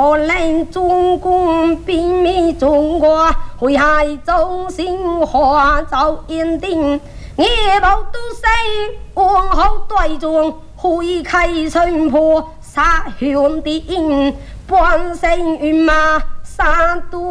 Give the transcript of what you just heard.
可能中共避免中国会害中心化造烟定夜报都say往后对中会开城破杀兄弟半生云马杀都